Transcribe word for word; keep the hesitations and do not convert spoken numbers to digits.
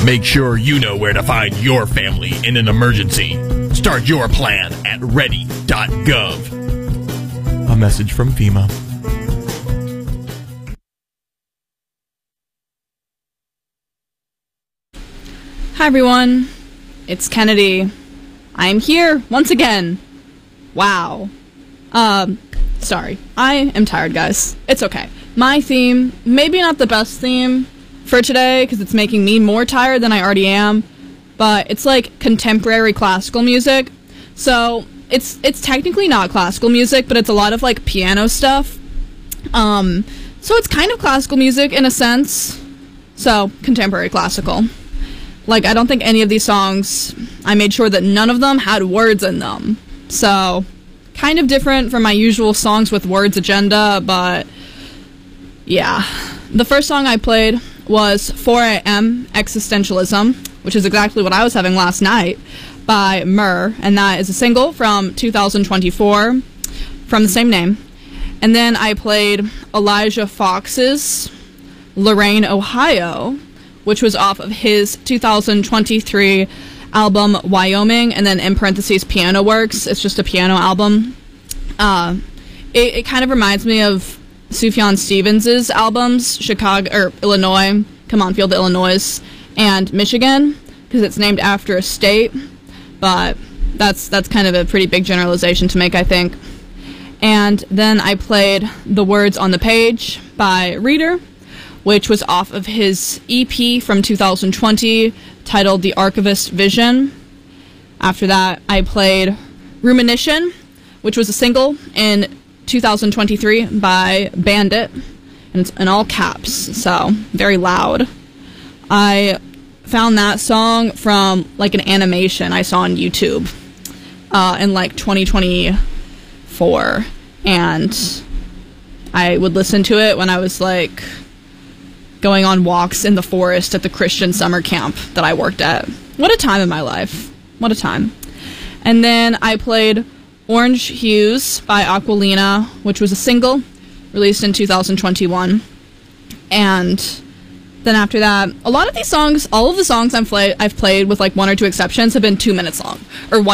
Make sure you know where to find your family in an emergency. Start your plan at ready dot gov. A message from FEMA. Hi everyone, it's Kennedy. I'm here once again. Wow. Um, sorry. I am tired, guys. It's okay. My theme, maybe not the best theme for today, because it's making me more tired than I already am, but it's like contemporary classical music. So, it's it's technically not classical music, but it's a lot of like piano stuff. Um, so it's kind of classical music in a sense. So, contemporary classical. Like, I don't think any of these songs, I made sure that none of them had words in them. So, kind of different from my usual songs with words agenda, but yeah. The first song I played was four A M Existentialism, which is exactly what I was having last night, by Myrrh, and that is a single from two thousand twenty-four from the same name. And then I played Elijah Fox's Lorraine, Ohio, which was off of his two thousand twenty-three album Wyoming, and then in parentheses Piano Works. It's just a piano album. Uh, it, it kind of reminds me of Sufjan Stevens' albums, Chicago, or Illinois, Come On Feel the Illinois, and Michigan, because it's named after a state, but that's that's kind of a pretty big generalization to make, I think. And then I played The Words on the Page by Reader, which was off of his E P from two thousand twenty, titled The Archivist Vision. After that, I played Rumination, which was a single in two thousand twenty-three by Bandit, and it's in all caps, so very loud. I found that song from, like, an animation I saw on YouTube uh, in, like, twenty twenty-four, and I would listen to it when I was, like, going on walks in the forest at the Christian summer camp that I worked at. What a time in my life. What a time. And then I played Orange Hues by Aquilina, which was a single released in two thousand twenty-one. And then after that, a lot of these songs, all of the songs I've played, I've played with like one or two exceptions, have been two minutes long, or one